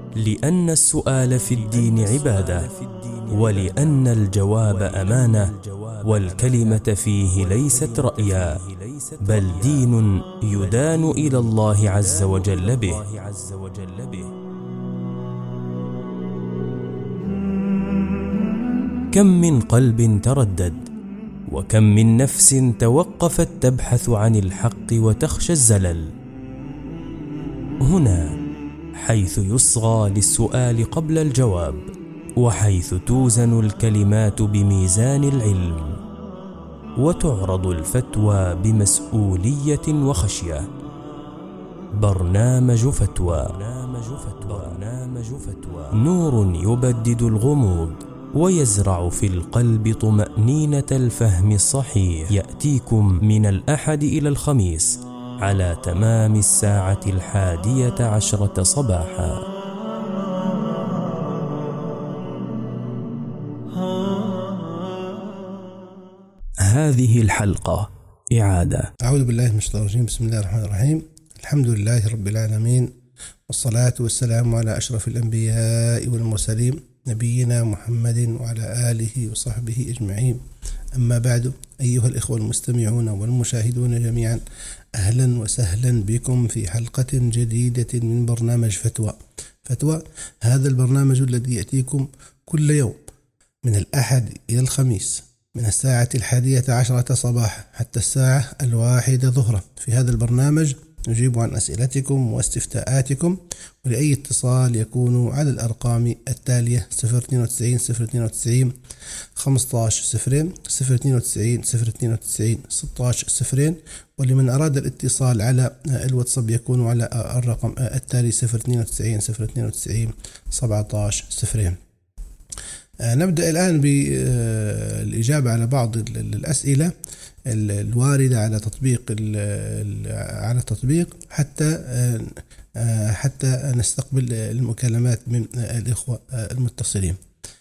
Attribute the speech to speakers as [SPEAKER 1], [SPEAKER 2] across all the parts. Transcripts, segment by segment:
[SPEAKER 1] لأن السؤال في الدين عبادة، ولأن الجواب أمانة، والكلمة فيه ليست رأيا، بل دين يدان إلى الله عز وجل به. كم من قلب تردد، وكم من نفس توقفت تبحث عن الحق وتخشى الزلل. هنا حيث يصغى للسؤال قبل الجواب، وحيث توزن الكلمات بميزان العلم، وتعرض الفتوى بمسؤولية وخشية. برنامج فتوى، نور يبدد الغموض ويزرع في القلب طمأنينة الفهم الصحيح. يأتيكم من الأحد إلى الخميس على تمام 11:10 صباحا. هذه الحلقة إعادة.
[SPEAKER 2] أعوذ بالله من الشيطان الرجيم. بسم الله الرحمن الرحيم. الحمد لله رب العالمين، والصلاة والسلام على أشرف الأنبياء والمرسلين، نبينا محمد وعلى آله وصحبه أجمعين. أما بعد، أيها الإخوة المستمعون والمشاهدون جميعا، أهلا وسهلا بكم في حلقة جديدة من برنامج فتوى. هذا البرنامج الذي يأتيكم كل يوم من الأحد إلى الخميس من 11:10 صباحا حتى 1:00 ظهرا. في هذا البرنامج نجيب عن أسئلتكم واستفتاءاتكم، ولأي اتصال يكون على الأرقام التالية: 092 092 15 0 092 092 16 0. ولمن أراد الاتصال على الواتساب يكون على الرقم التالي 092 092 17 0. نبدأ الآن بالإجابة على بعض الأسئلة الواردة على تطبيق حتى نستقبل المكالمات من الإخوة المتصلين.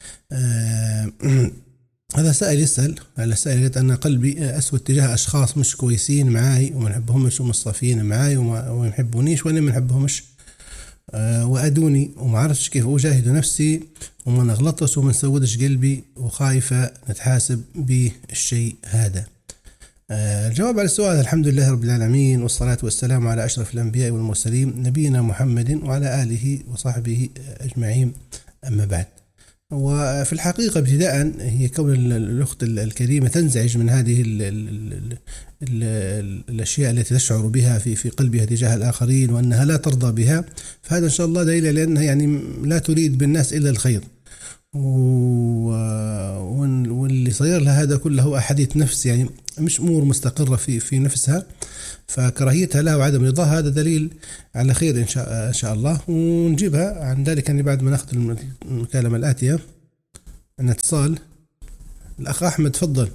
[SPEAKER 2] هذا سائل يسأل على سائل: أن قلبي أسود تجاه أشخاص مش كويسين معاي وما نحبهمش، ومصطفين معاي وما يحبونيش وأنا ما نحبهمش، وأدوني وما عرفتش كيف أجاهد نفسي وما نغلطش وما نسودش قلبي، وخايفة نتحاسب بالشيء هذا. الجواب على السؤال: الحمد لله رب العالمين، والصلاة والسلام على أشرف الأنبياء والمرسلين، نبينا محمد وعلى آله وصحبه أجمعين. أما بعد، وفي الحقيقة ابتداء هي كون الأخت الكريمة تنزعج من هذه الأشياء التي تشعر بها في قلبها تجاه الآخرين، وأنها لا ترضى بها، فهذا إن شاء الله دليل لأنها يعني لا تريد بالناس إلا الخير، واللي صير لها هذا كله هو أحاديث نفس، يعني مش أمور مستقرة في نفسها، فكراهيتها لها وعدم رضاها هذا دليل على خير إن شاء الله. ونجيبها عن ذلك يعني بعد ما نأخذ المكالمة الآتية. عندنا اتصال، الأخ أحمد، تفضل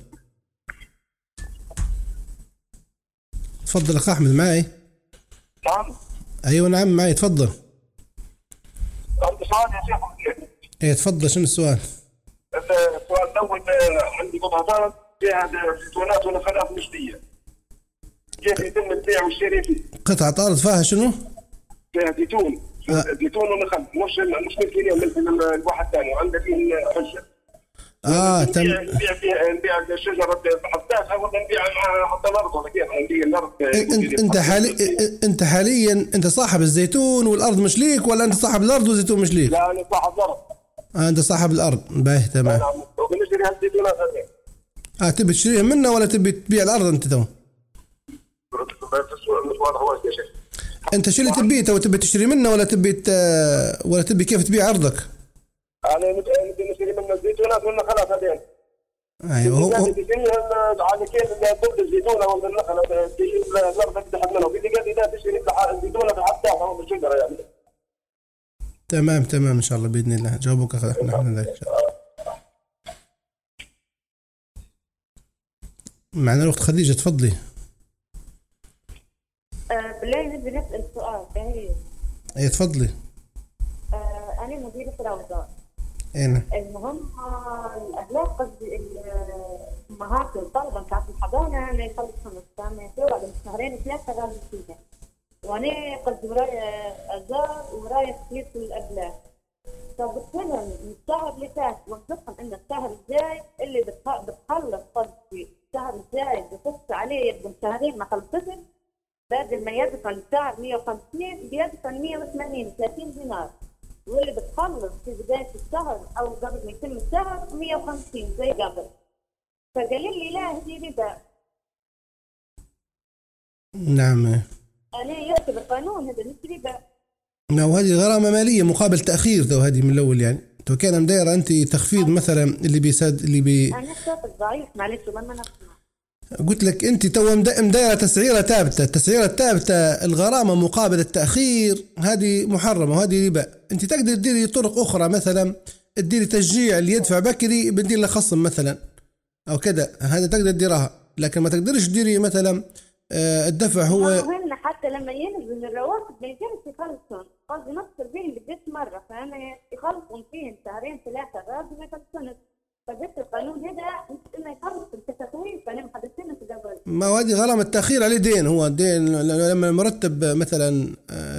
[SPEAKER 2] أخ أحمد، معي؟
[SPEAKER 3] نعم.
[SPEAKER 2] أيوة نعم معي، تفضل.
[SPEAKER 3] عندي سؤال يا شيخ.
[SPEAKER 2] إيه تفضل، شنو السؤال؟
[SPEAKER 3] السؤال الأول: عندي قطعتان فيها زيتونات ونخلات مشتية، كيف يتم البيع والشراء فيه؟
[SPEAKER 2] قطعة أرض فيها شنو؟
[SPEAKER 3] فيها زيتون ونخل، مش ملكين من الواحد ثاني، وعنده فيه حجة. نبيع الشجرة بحداثها ولا نبيع حتى الأرض، ولا كيف نبيع الأرض؟
[SPEAKER 2] أنت حاليا أنت صاحب الزيتون والأرض مش ليك، ولا أنت صاحب الأرض والزيتون مش ليك؟
[SPEAKER 3] لا، أنا صاحب الأرض.
[SPEAKER 2] أنت صاحب الأرض، باهي تمام.
[SPEAKER 3] وبنشتري هالزيتونات هذه.
[SPEAKER 2] تبي تشتريها منه ولا تبي تبيع الأرض أنت تو؟ أنت شو اللي تبيه تو؟ تبي تشتري منه ولا تبي كيف تبيع أرضك؟
[SPEAKER 3] أنا نبي نشتري منه الزيتونات والنخلات هذين.
[SPEAKER 2] أيوه هو
[SPEAKER 3] على كيف ضد الزيتونة ولا النخلة تجيب الأرض تحت منه، بدي قال إذا تشتري الزيتونة بحداثها أو بالشجرة يعني.
[SPEAKER 2] تمام إن شاء الله بإذن الله جاوبك نحن ذلك إن شاء الله. معنا الأخت خديجة، تفضلي.
[SPEAKER 4] بالله نبي نسأل سؤال.
[SPEAKER 2] ايه تفضلي.
[SPEAKER 4] أنا مديرة روضة.
[SPEAKER 2] ايه
[SPEAKER 4] المهم الأهلاك قصدي الأمهات والطلبة كانت الحضانة ما يخلص 5 سنوات ولا 2 2 3 غالبا فيها. وأنا قصدي ورايا أزار ورايا كثير في الأبلاغ. فقلت لهم من الشهر اللي فات وصفتهم إن الشهر الجاي اللي بتخلص قصدي الشهر الجاي بتخص عليه يبقى شهرين ما خلصتش، بدل ما يدفع الشهر 150 بيدفع 180 30 دينار، واللي بتخلص في بداية الشهر أو قبل ما يتم الشهر 150 زي قبل. فقال لي لا هذه ربا.
[SPEAKER 2] نعم.
[SPEAKER 4] أنا يكتب القانون هذا مش ربا.
[SPEAKER 2] نعم، وهذه غرامة مالية مقابل تأخير، تو هذه من الأول يعني تو كان مدايرة أنت تخفيض مثلا
[SPEAKER 4] أنا صوتك ضعيف معلش لما نسمع.
[SPEAKER 2] قلت لك أنت تو مدايرة تسعيرة ثابتة، التسعيرة الثابتة الغرامة مقابل التأخير هذه محرمة وهذه ربا. أنت تقدر تديري طرق أخرى، مثلا تديري تشجيع اللي يدفع بكري بدير له خصم مثلا أو كذا، هذا تقدر تديرها، لكن ما تقدرش تديري مثلا الدفع هو
[SPEAKER 4] مهم. حتى لما ينزل الرواتب ما يجيش يخلصون، قصدي نفصل بهم بديت مرة، فأنا يخلصون فيهم شهرين ثلاثة الراجل ما يخلصون. فقلت القانون هذا مش إنه يخلص التخويف، أنا محدثين في قبل.
[SPEAKER 2] ما هذه غرامة التأخير عليه دين، هو دين لما المرتب مثلا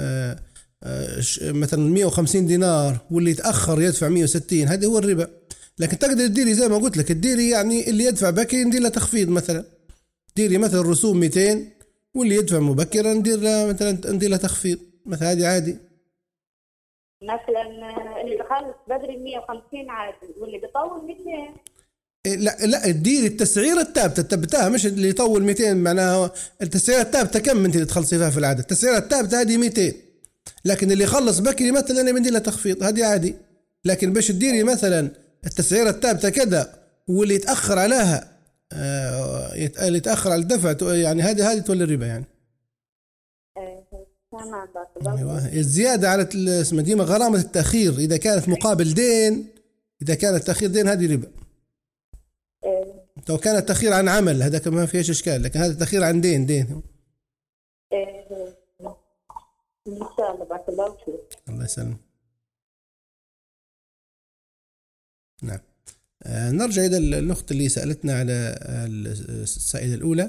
[SPEAKER 2] مثلا 150 دينار واللي يتأخر يدفع 160، هذا هو الربا. لكن تقدر تديري زي ما قلت لك، تديري يعني اللي يدفع بكري ندير له تخفيض، مثلا ديري مثلا رسوم 200 واللي يدفع مبكرا ندير له مثلا ندير له تخفيض مثلا، هذه عادي.
[SPEAKER 4] مثلا اللي بخلص بدري 150 عادي واللي بيطول 200.
[SPEAKER 2] لا تديري التسعيرة الثابتة مش اللي يطول 200. معناها التسعيرة الثابتة كم انت اللي تخلصي فيها في العادة؟ التسعيرة الثابتة هذه 200، لكن اللي يخلص بكري مثلا انا بدي له تخفيض، هذه عادي. لكن باش تديري مثلا التسعيرة الثابتة كذا واللي يتأخر عليها اللي يتأخر على الدفع، يعني هذه تولي الربا يعني.
[SPEAKER 4] تمام.
[SPEAKER 2] الزيادة على اسمها ديما غرامة التأخير إذا كانت مقابل دين، إذا كان التأخير دين هذه ربا. لو كان التأخير عن عمل هذا ما فيهش إشكال، لكن هذا التأخير عن دين.
[SPEAKER 4] إن شاء الله بارك الله فيك.
[SPEAKER 2] الله يسلم. نعم. نرجع إلى الأخت اللي سألتنا على السائلة الأولى.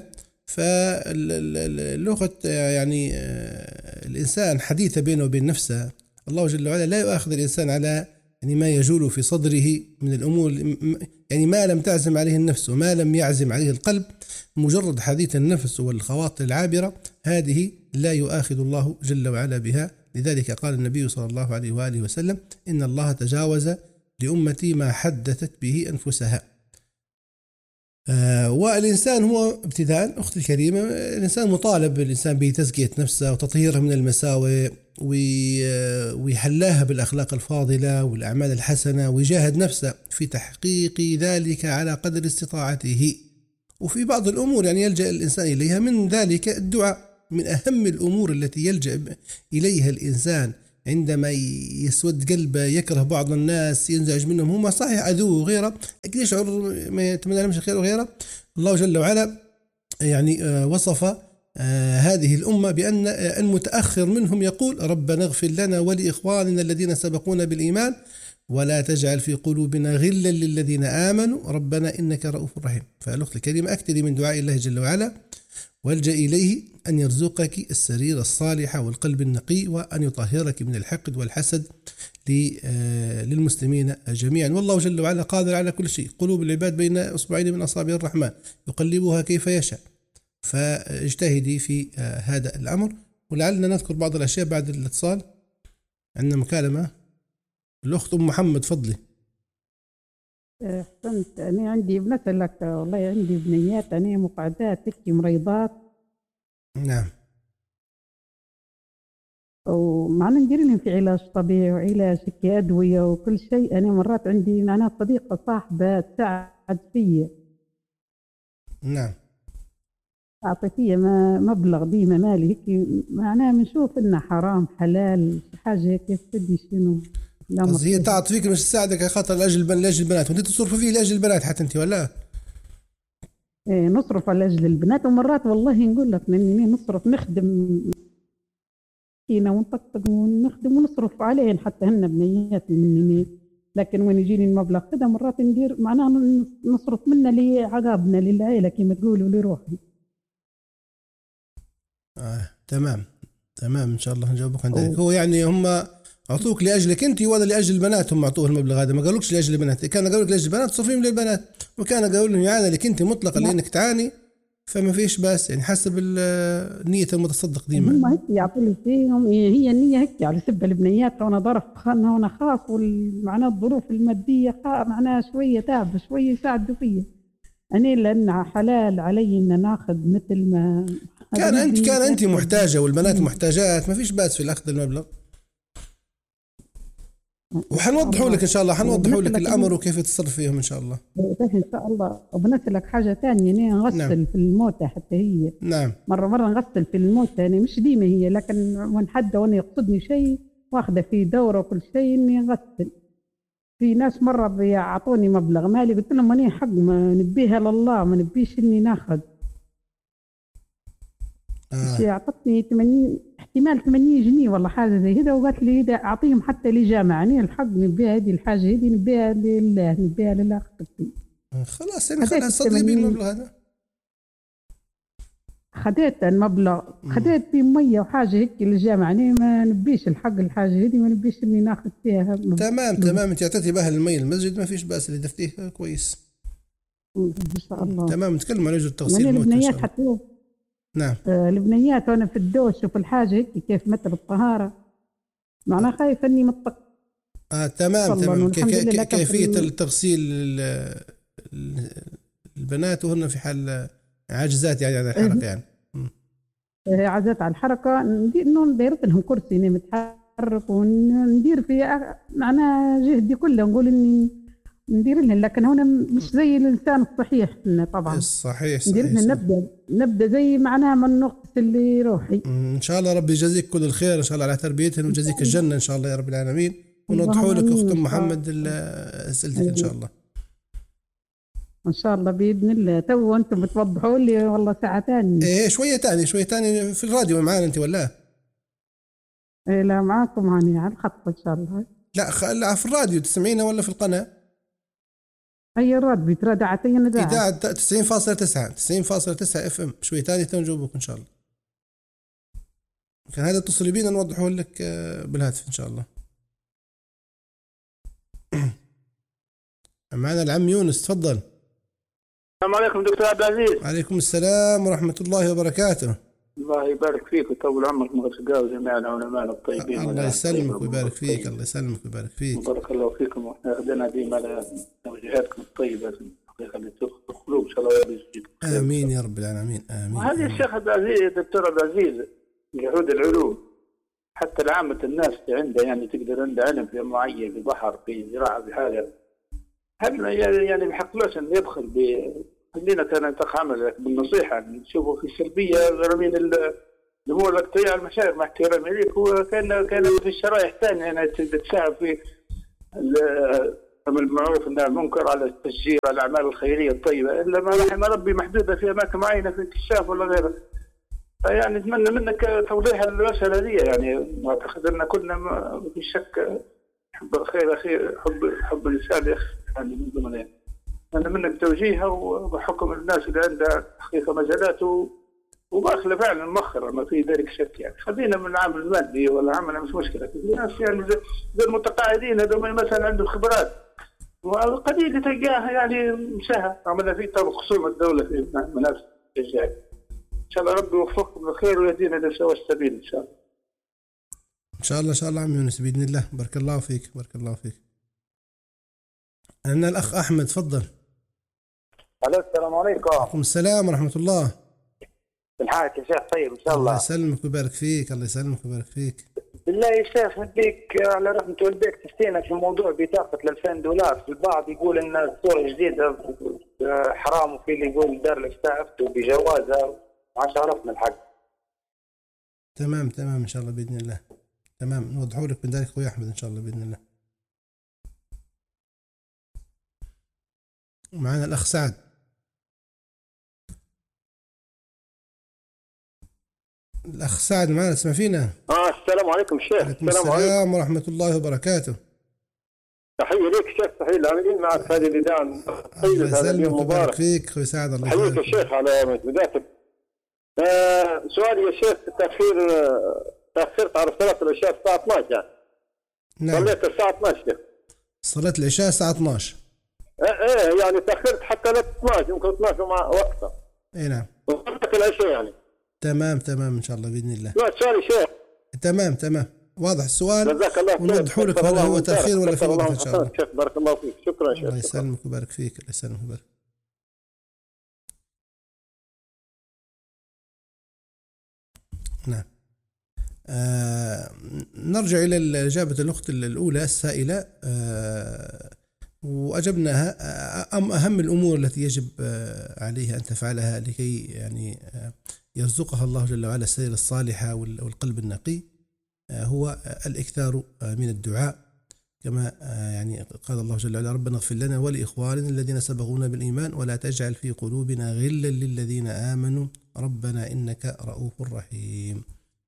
[SPEAKER 2] فاللغة يعني الإنسان حديثة بينه وبين نفسه. الله جل وعلا لا يؤاخذ الإنسان على يعني ما يجول في صدره من الأمور، يعني ما لم تعزم عليه النفس وما لم يعزم عليه القلب. مجرد حديث النفس والخواطر العابرة هذه لا يؤاخذ الله جل وعلا بها. لذلك قال النبي صلى الله عليه وآله وسلم: إن الله تجاوز لأمتي ما حدثت به أنفسها. والإنسان هو ابتداء أختي الكريمة، الإنسان مطالب الإنسان بتزكية نفسه وتطهيرها من المساوئ ويحلاها بالأخلاق الفاضلة والأعمال الحسنة، ويجاهد نفسه في تحقيق ذلك على قدر استطاعته. وفي بعض الأمور يعني يلجأ الإنسان إليها، من ذلك الدعاء. من أهم الأمور التي يلجأ إليها الإنسان عندما يسود قلبه، يكره بعض الناس، ينزعج منهم، هم صحيح عدو وغيره، لكن يشعر ما يتمنى لهم الخير وغيره. الله جل وعلا يعني وصف هذه الأمة بأن المتأخر منهم يقول: ربنا اغفر لنا ولإخواننا الذين سبقونا بالإيمان ولا تجعل في قلوبنا غلا للذين آمنوا ربنا إنك رؤوف رحيم. فالأخت الكريمة أكثري من دعاء الله جل وعلا، والجأ إليه أن يرزقك السرير الصالح والقلب النقي، وأن يطهرك من الحقد والحسد للمسلمين جميعا. والله جل وعلا قادر على كل شيء. قلوب العباد بين أصبعين من أصابع الرحمن يقلبها كيف يشاء. فاجتهدي في هذا الأمر. ولعلنا نذكر بعض الأشياء بعد الاتصال. عندنا مكالمة. الأخت أم محمد فضلي.
[SPEAKER 5] أحسنت. أنا عندي بنسألك، والله عندي بنيات، أنا مقعدات تكي مريضات.
[SPEAKER 2] نعم.
[SPEAKER 5] ومعنا ندير لهم في علاج طبيعي وعلاج أدوية وكل شيء. أنا مرات عندي معنا صديقة صاحبة تساعد فيا.
[SPEAKER 2] نعم.
[SPEAKER 5] أعطي فيا مبلغ ديما مالي هيك، معناها بنشوف إنه حرام حلال حاجة كيف بدي شنو.
[SPEAKER 2] بس هي تعطي فيك مش تساعدك خاطر لاجل البنات، وانت تصرف فيه لاجل البنات حتى انت ولا؟
[SPEAKER 5] ايه نصرف على لاجل البنات، ومرات والله نقول لك اني نصرف نخدم فينا ونطقطق ونخدم ونصرف عليهن حتى هن بنياتي مني. لكن وين يجيني المبلغ كذا مرات ندير معناها نصرف منه لعقابنا للعائلة كما تقولوا لروحي.
[SPEAKER 2] تمام. تمام إن شاء الله نجاوبك عن ذلك. هو يعني هم أعطوك لأجلك أنت ولا لأجل البنات؟ هم أعطوه المبلغ هذا، ما قالوكش لأجل البنات. كان قالوا لك لأجل البنات تصرفيهم للبنات، وكان قالوا لهم يعاني لك أنت مطلقا لأنك تعاني، فما فيش بس يعني حسب نية المتصدق ديما.
[SPEAKER 5] هم هيك يعطوا فيهم، هي النية هيك على سبة البنيات، وانا ظرف هنا خاص، والمعنى الظروف المادية معناها شوية تعب شوية يساعدوا فيا أنا، لأنها حلال علي إن ناخذ مثل ما
[SPEAKER 2] كان أنت محتاجة والبنات محتاجات، ما فيش بأس في الأخذ المبلغ. وحنوضحوا لك إن شاء الله، حنوضحوا لك الأمر وكيف تتصرف فيهم إن شاء الله.
[SPEAKER 5] إن شاء الله. وبنسألك حاجة ثانية، أنا نغسل نعم. في الموتى حتى هي
[SPEAKER 2] نعم
[SPEAKER 5] مرة نغسل في الموتى، يعني مش ديما هي، لكن وان حد وانا يقصدني شيء واخده في دورة وكل شيء إني أغسل. في ناس مرة بيعطوني مبلغ مالي، قلت لهم أنا حق ما نبيها لله، ما نبيش إني ناخذ. أعطتني 80 احتمال 80 جنيه والله حاجة زي هذا، وقالت لي إذا أعطيهم حتى لجامعة، أنا الحق نبيها هذه الحاجة هذه نبيها لله، نبيها لله خطتي.
[SPEAKER 2] خلاص أنا خلاص صدقي بالمبلغ هذا.
[SPEAKER 5] خديت المبلغ، خديت في مية وحاجة هيك للجامعة، أنا ما نبيش الحق الحاجة هذه، ما نبيش إني ناخذ فيها.
[SPEAKER 2] تمام أنت أعطيتي بها المية المسجد، ما فيش بأس، اللي دفتيه كويس
[SPEAKER 5] إن شاء الله.
[SPEAKER 2] تمام. نتكلم عن أجر التغسيل
[SPEAKER 5] الموت إن شاء الله.
[SPEAKER 2] نعم
[SPEAKER 5] البنيات وانا في الدوش وفي الحاجه هيك كيف مثل الطهاره، معناها خايفه اني مطق.
[SPEAKER 2] تمام كيفيه التغسيل البنات وهن في حال عاجزات يعني عن الحركه يعني.
[SPEAKER 5] عاجزات على الحركه، انه دايرت لهم كرسي اني متحرك، وندير في معناها جهدي كله، نقول اني ندير لهم، لكن هنا مش زي الانسان الصحيح طبعا.
[SPEAKER 2] صحيح
[SPEAKER 5] ندير لهم، نبدا زي معناها من نقطه اللي روحي.
[SPEAKER 2] ان شاء الله ربي يجازيك كل الخير ان شاء الله على تربيتهم، ويجازيك الجنه ان شاء الله يا رب العالمين. ونوضحوا لك اخت محمد اسئلتك ان شاء الله.
[SPEAKER 5] ان شاء الله باذن الله. تو انتم بتوضحوا لي والله ساعه ثانيه.
[SPEAKER 2] ايه شويه ثانيه في الراديو معانا انت ولا؟
[SPEAKER 5] ايه لا معاكم هاني على الخط ان شاء الله.
[SPEAKER 2] لا في الراديو تسمعينا ولا في القناه؟
[SPEAKER 5] أي راد بيتردع تينا ده
[SPEAKER 2] إذاعة 90.9 اف ام. شوي تاني تنجوبك إن شاء الله. كان هذا اتصلي بينا نوضحه لك بالهاتف إن شاء الله. معنا العم يونس، تفضل.
[SPEAKER 6] السلام عليكم دكتور عبد العزيز.
[SPEAKER 2] عليكم السلام ورحمة الله وبركاته.
[SPEAKER 6] الله يبارك فيك ويطول عمرك مغسقا وجميع العلماء الطيبين.
[SPEAKER 2] الله يسلمك ويبارك فيك. الله يسلمك ويبارك فيك.
[SPEAKER 6] بارك الله فيكم، واحنا اخذنا ديما على توجيهاتكم الطيبة الحقيقة اللي تدخل القلوب ان شاء الله ربي يجزيك.
[SPEAKER 2] امين يا رب العالمين امين.
[SPEAKER 6] وهذه الشيخ عبد العزيز دكتور عبد العزيز جهود العلوم حتى لعامة الناس اللي عنده يعني تقدر عنده علم في معين في بحر في زراعة في حاجة، هل يعني بحقلوش ان يدخل خلينا كان عمل بالنصيحة نشوفه في السلبية غير من الأمور الاقتصادية على المشايخ مع احترامي ليك. هو كان في الشرائح الثانية يعني تساهم في الأمر المعروف والنهي عن المنكر، على التشجيع على الأعمال الخيرية الطيبة، إلا ما رحم ربي محدودة في أماكن معينة في الكشاف ولا غيره. فيعني نتمنى منك توضيح المسألة دي، يعني أعتقد أن كلنا ما في شك حب الخير أخي، حب الإنسان يا أخي يعني من ضمن أنا منك توجيهها وحكم الناس اللي عندها حقيقة مجالات ومؤخرة فعلا مؤخرة ما في ذلك شك. يعني خلينا من العمل المادي ولا عمل مش مشكلة، الناس يعني زي المتقاعدين هذول مثلا عندهم خبرات وقليل تلقاها يعني مشاهة عملها في طرق خصوم الدولة في منافس الجاي. إن شاء الله ربي يوفقكم بالخير ويهدينا لسوى السبيل إن شاء الله.
[SPEAKER 2] إن شاء الله عم يونس بإذن الله. بارك الله فيك. أنا الأخ أحمد، تفضل.
[SPEAKER 7] السلام عليكم.
[SPEAKER 2] وعليكم السلام ورحمة الله.
[SPEAKER 7] بالحالك يا شيخ؟ طيب إن شاء الله.
[SPEAKER 2] الله يسلمك ويبارك فيك. الله يسلمك ويبارك فيك.
[SPEAKER 7] بالله يا شيخ نديك على رحمة والديك تفتينا في موضوع بطاقة $2000. البعض يقول إن الصورة الجديدة حرام، وفي اللي يقول دار الإفتاء أفتوا بجوازها، ما عرفنا الحق.
[SPEAKER 2] تمام إن شاء الله بإذن الله. تمام نوضحوا لك من ذلك أخوي أحمد إن شاء الله بإذن الله. معنا الأخ سعد. الأخ سعد معنا، تسمع فينا؟
[SPEAKER 7] السلام عليكم شيخ.
[SPEAKER 2] عليكم السلام ورحمة الله وبركاته.
[SPEAKER 7] تحية لك شيخ، تحية العاملين معك هذه الإذاعة.
[SPEAKER 2] الله يسلمك ويبارك فيك أخوي سعد. الله يسلمك.
[SPEAKER 7] حييك الشيخ على بدايتك. سؤالي يا شيخ، تأخير
[SPEAKER 8] تأخرت على صلاة العشاء الساعة 12.
[SPEAKER 2] نعم.
[SPEAKER 8] صليت الساعة 12.
[SPEAKER 2] صلاة العشاء الساعة 12.
[SPEAKER 8] ايه يعني تأخرت حتى ل 12، يمكن 12 مع وقتها.
[SPEAKER 2] اي نعم.
[SPEAKER 8] وصلت العشاء يعني.
[SPEAKER 2] تمام ان شاء الله باذن الله.
[SPEAKER 8] لا سؤالي شيخ.
[SPEAKER 2] تمام واضح السؤال.
[SPEAKER 8] جزاك الله خير.
[SPEAKER 2] ونوضحوا لك هل هو تأخير ولا في وقت ان شاء الله.
[SPEAKER 8] شيخ بارك الله فيك. شكرا شيخ.
[SPEAKER 2] الله يسلمك ويبارك فيك. الله يسلمك ويبارك. نعم. نرجع إلى إجابة الأخت الأولى السائلة، وأجبناها. أهم الأمور التي يجب عليها أن تفعلها لكي يعني يرزقها الله جل وعلا السير الصالحة والقلب النقي هو الإكثار من الدعاء، كما يعني قال الله جل وعلا: ربنا اغفر لنا ولإخواننا الذين سبقونا بالإيمان ولا تجعل في قلوبنا غلا للذين آمنوا ربنا إنك رؤوف رحيم.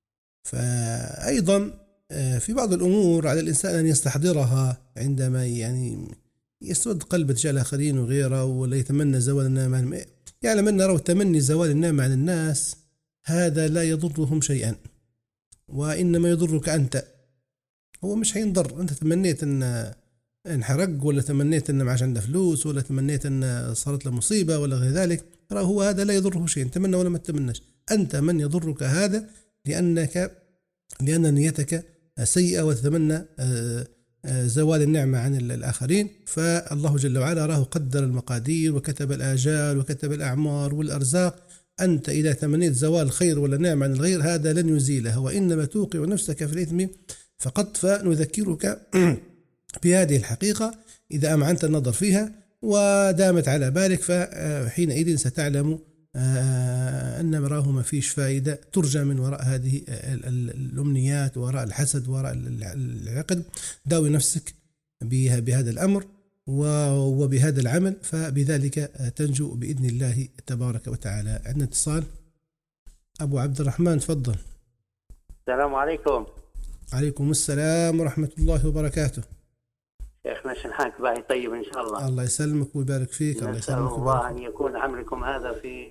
[SPEAKER 2] فأيضا في بعض الأمور على الإنسان أن يستحضرها عندما يعني يسود قلب تجاه الآخرين وغيره، ولا يتمنى زوال النعمة. يعلم أن لو تمني زوال النعمة عن الناس هذا لا يضرهم شيئا، وإنما يضرك أنت. هو مش هينضر. أنت تمنيت أن انحرق، ولا تمنيت أن معاش عنده فلوس، ولا تمنيت أن صارت له مصيبة ولا غير ذلك، هو هذا لا يضره شيء، تمنى ولا ما تتمناش. أنت من يضرك هذا لأن نيتك سيئة وتتمنى زوال النعمة عن الآخرين. فالله جل وعلا راه قدر المقادير وكتب الآجال وكتب الأعمار والأرزاق. أنت إذا تمنيت زوال الخير ولا نعمة عن الغير هذا لن يزيله، وإنما توقع نفسك في الإثم فقط. فنذكرك بهذه الحقيقة إذا أمعنت النظر فيها ودامت على بالك، فحينئذ ستعلم أن مراه ما فيش فائدة ترجى من وراء هذه الأمنيات، وراء الحسد، وراء العقد. داوي نفسك بهذا الأمر وبهذا العمل، فبذلك تنجو بإذن الله تبارك وتعالى. عندنا اتصال. أبو عبد الرحمن تفضل.
[SPEAKER 9] السلام عليكم.
[SPEAKER 2] عليكم السلام ورحمة الله وبركاته.
[SPEAKER 9] شيخنا شنحاك باهي طيب إن شاء الله.
[SPEAKER 2] الله يسلمك ويبارك فيك.
[SPEAKER 9] نسأل الله أن يكون عملكم هذا في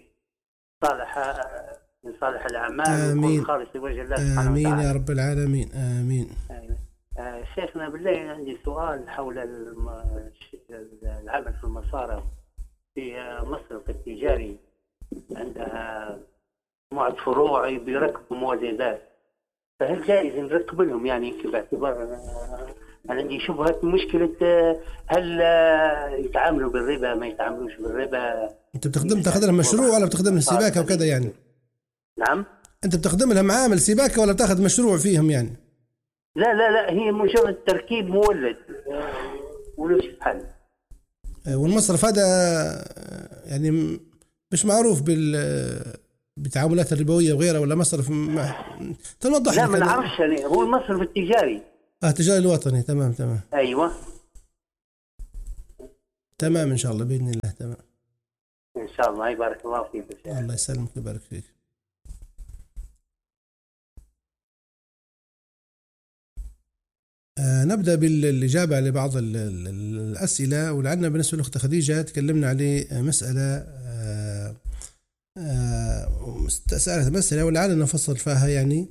[SPEAKER 9] من صالح الأعمال،
[SPEAKER 2] آمين.
[SPEAKER 9] ويكون خالص لوجه الله سبحانه وتعالى.
[SPEAKER 2] آمين يا رب العالمين. آمين.
[SPEAKER 9] شيخنا بالله عندي سؤال حول العمل في المصارف في مصرف التجاري. عندها مجموعة فروع بيركبوا موازيدات، فهل جائز نركب لهم يعني باعتبار أنا عندي شبهة مشكلة هل يتعاملوا بالربا ما يتعاملوش بالربا؟
[SPEAKER 2] أنت تاخذ لهم مشروع ولا بتخدم لهم سباكة وكذا يعني؟
[SPEAKER 9] نعم.
[SPEAKER 2] أنت بتخدم لهم عامل سباكة ولا بتاخذ مشروع فيهم يعني؟
[SPEAKER 9] لا هي مجرد تركيب مولد ولوش حل.
[SPEAKER 2] والمصرف هذا يعني مش معروف بالتعاملات الربوية وغيرها، ولا مصرف تنوضح؟
[SPEAKER 9] لا ما نعرفش يعني، هو المصرف التجاري.
[SPEAKER 2] التجاري الوطني. تمام.
[SPEAKER 9] أيوة
[SPEAKER 2] تمام إن شاء الله بإذن الله. تمام
[SPEAKER 9] إن شاء الله. يبارك الله فيك.
[SPEAKER 2] الله يسلمك ويبارك فيك. نبدأ بالإجابة على بعض الأسئلة. ولعلنا بالنسبة لأخت خديجة تكلمنا عليه مسألة سألت مسألة ولعلنا نفصل فيها يعني.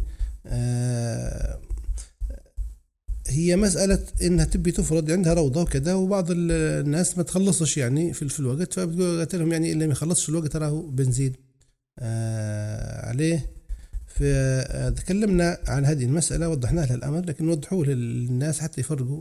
[SPEAKER 2] هي مسألة إنها تبي تفرض عندها روضة وكذا، وبعض الناس ما تخلصش يعني في الوقت، فقلت لهم يعني اللي ما يخلصش في الوقت تراه بنزيد عليه. فتكلمنا عن هذه المسألة وضحنا لها الأمر، لكن نوضحوه للناس حتى يفرقوا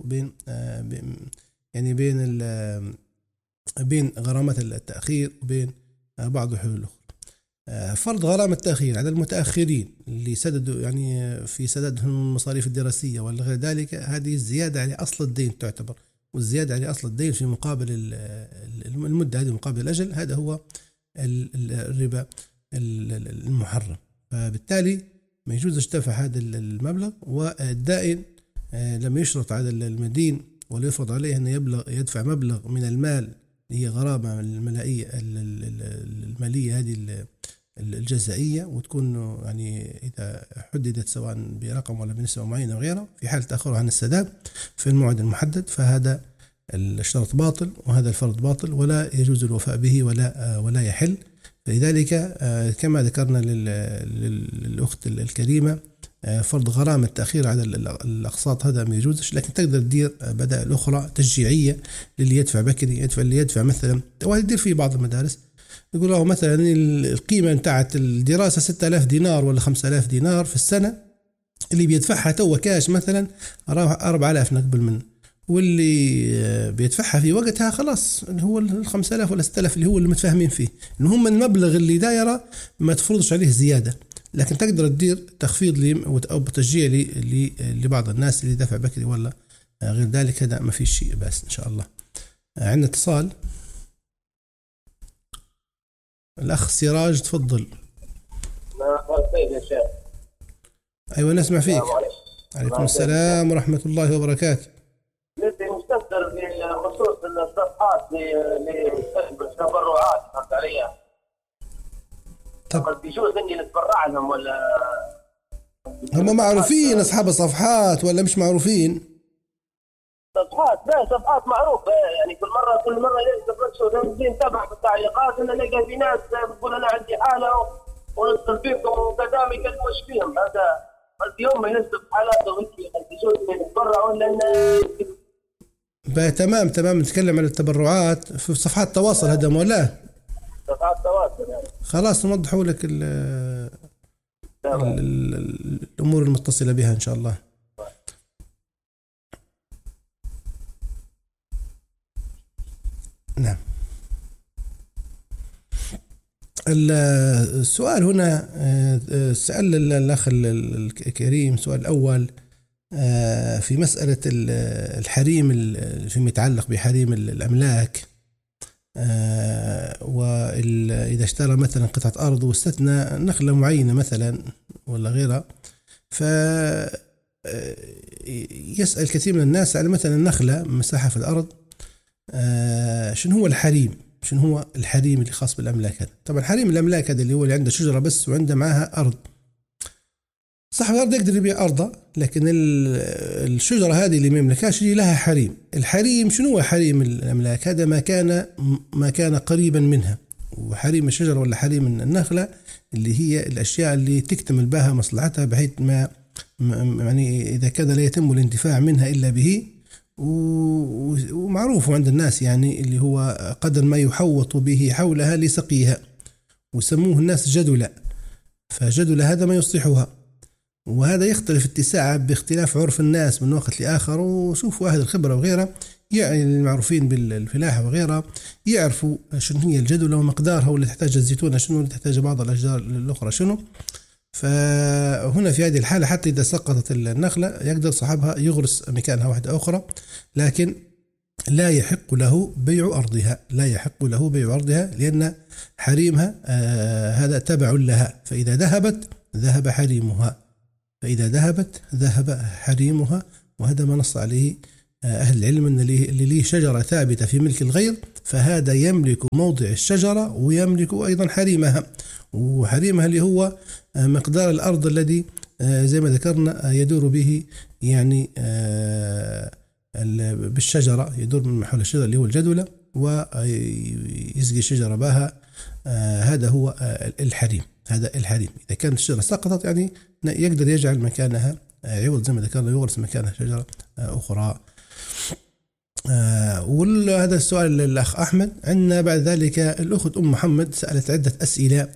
[SPEAKER 2] بين غرامة التأخير وبين بعض الحلول الأخرى. فرض غرامة التأخير على المتأخرين اللي سددوا يعني في سددهم المصاريف الدراسية ولا غير ذلك، هذه الزيادة على أصل الدين تعتبر، والزيادة على أصل الدين في مقابل المدة هذه مقابل الأجل، هذا هو الربا المحرم. فبالتالي ما يجوز اشتفع هذا المبلغ. والدائن لما يشرط على المدين ولا يفرض عليه أن يدفع مبلغ من المال هي غرامة المالية هذه الجزائية، وتكون يعني إذا حددت سواء برقم ولا بنسبة معينة وغيرها في حال تأخر عن السداد في الموعد المحدد، فهذا الشرط باطل وهذا الفرض باطل ولا يجوز الوفاء به ولا يحل. فلذلك كما ذكرنا للأخت الكريمة فرض غرامة التأخير على الأقساط هذا ما يجوزش، لكن تقدر تدير بدائل أخرى تشجيعية للي يدفع بكري، اللي يدفع مثلا. ويدير في بعض المدارس يقول له مثلا القيمة بتاعت الدراسة 6000 دينار ولا 5000 دينار في السنة، اللي بيدفعها تو كاش مثلا 4000 نقبل منه، واللي بيدفعها في وقتها خلاص هو 5000 ولا 6000 اللي هو اللي متفاهمين فيه. المهم المبلغ اللي دايره ما تفرضش عليه زيادة، لكن تقدر تدير تخفيض لي أو تشجيع لبعض الناس اللي دفع بكري ولا غير ذلك. هذا ما فيش شيء بس إن شاء الله. عندنا اتصال، الأخ سراج تفضل.
[SPEAKER 10] يا شيخ.
[SPEAKER 2] أيوة نسمع فيك. عليكم السلام ورحمة الله وبركاته.
[SPEAKER 10] لسه مستقدر بخصوص الصفحات للتبرعات فهمت علي؟ طب بيجوز اني نتبرع لهم ولا
[SPEAKER 2] هم معروفين اصحاب الصفحات ولا مش معروفين؟
[SPEAKER 10] صفحات لا صفحات معروفه يعني كل مره يجي نتابع في التعليقات ان نلقى في ناس بتقول انا عندي حاله وندخل فيكم وكذا ما يكلموش فيهم. هذا اليوم ينزل حالاتهم بيجوز نتبرع ولا
[SPEAKER 2] تمام نتكلم عن التبرعات في صفحات التواصل هذا مولا
[SPEAKER 10] صفحات التواصل يعني.
[SPEAKER 2] خلاص نوضحوا لك الأمور المتصلة بها إن شاء الله. نعم. السؤال هنا سأل الأخ الكريم سؤال الأول في مسألة الحريم فيما يتعلق بحريم الأملاك، وإذا اشترى مثلا قطعة أرض واستثنى نخلة معينة مثلا ولا غيرها، فيسأل كثير من الناس على مثلا نخلة مساحة في الأرض شنو هو الحريم اللي خاص بالأملاك هذا. طبعا حريم الأملاك هذا اللي هو اللي عنده شجرة بس وعنده معها أرض. صاحب الأرض يقدر يبيع أرضه، لكن الشجرة هذه اللي ما يملكهاش لها حريم. الحريم شنو هو حريم الأملاك؟ هذا ما كان قريبا منها. وحريم الشجرة ولا حريم النخلة اللي هي الأشياء اللي تكتمل بها مصلحتها بحيث ما يعني إذا كان لا يتم الانتفاع منها إلا به. ومعروف عند الناس يعني اللي هو قدر ما يحوط به حولها لسقيها، وسموه الناس جدلة. فجدلة هذا ما يصلحها، وهذا يختلف اتساعا باختلاف عرف الناس من وقت لآخر. وشوفوا أهل الخبرة وغيرها يعني المعروفين بالفلاحة وغيرها يعرفوا شنو هي الجدلة ومقدارها، واللي تحتاج الزيتونة شنو، واللي تحتاج بعض الأشجار الأخرى شنو. فهنا في هذه الحالة حتى إذا سقطت النخلة يقدر صاحبها يغرس مكانها واحدة أخرى، لكن لا يحق له بيع أرضها لأن حريمها هذا تبع لها. فإذا ذهبت ذهب حريمها. وهذا ما نص عليه أهل العلم أن اللي ليه شجرة ثابتة في ملك الغير فهذا يملك موضع الشجرة ويملك أيضا حريمها. وحريمها اللي هو مقدار الأرض الذي زي ما ذكرنا يدور به يعني بالشجرة، يدور من حول الشجرة اللي هو الجدولة ويسقي الشجرة بها. هذا هو الحريم. إذا كانت الشجرة سقطت يعني يقدر يجعل مكانها عوض زي ما ذكرنا، يورث مكانها شجرة أخرى. وهذا السؤال للأخ أحمد. عندنا بعد ذلك الأخت أم محمد سألت عدة أسئلة.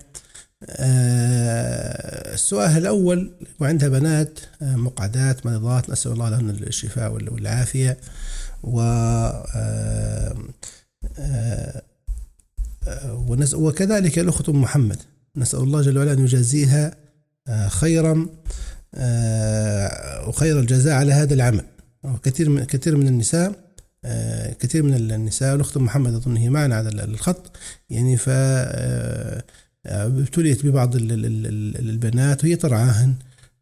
[SPEAKER 2] السؤال الأول، وعندها بنات مقعدات مريضات نسأل الله لهن الشفاء والعافية، وكذلك الأخت أم محمد نسأل الله جل وعلا أن يجازيها خيرا وخير الجزاء على هذا العمل. كثير من النساء والأخت محمد أظن هي معنا على الخط يعني ابتليت ببعض البنات وهي ترعاهن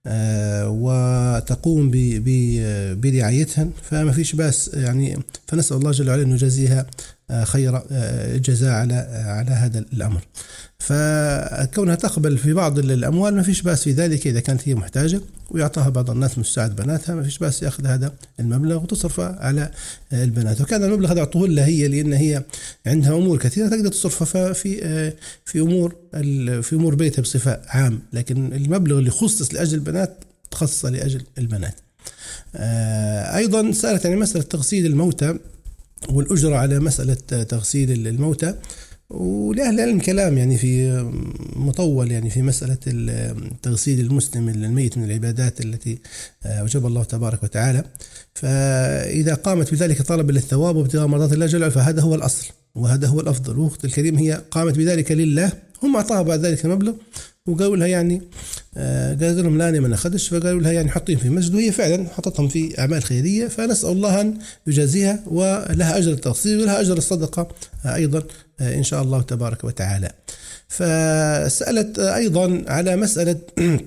[SPEAKER 2] وتقوم برعايتهن، فما فيش بأس يعني. فنسأل الله جل وعلا أن يجازيها خير الجزاء على هذا الأمر. فكونها تقبل في بعض الأموال ما فيش بأس في ذلك إذا كانت هي محتاجة، ويعطاها بعض الناس مساعد بناتها ما فيش بأس يأخذ هذا المبلغ وتصرفه على البنات. وكان المبلغ هذا أعطوه لها هي لأن هي عندها أمور كثيرة تقدر تصرفها في أمور بيتها بصفة عام، لكن المبلغ اللي خصص لأجل البنات متخصصة لأجل البنات. أيضا سألت عن مسألة تغسيل الموتى والأجرة على مسألة تغسيل الموتى، ولأهل العلم كلام يعني في مطول يعني في مسألة تغسيل المسلم الميت من العبادات التي وجب الله تبارك وتعالى. فإذا قامت بذلك طلبا للثواب وابتغاء مرضات الله جل وعلا فهذا هو الأصل وهذا هو الأفضل. وأخت الكريم هي قامت بذلك لله، هم أعطاها بعد ذلك المبلغ وقالوا لها يعني قالوا لهم لا أنا ما نأخذش، فقالوا لها يعني حطين في مسجد، وهي فعلا حطتهم في أعمال خيرية، فنسأل الله أن يجازيها ولها أجر التغسيل ولها أجر الصدقة أيضا إن شاء الله تبارك وتعالى. فسألت أيضا على مسألة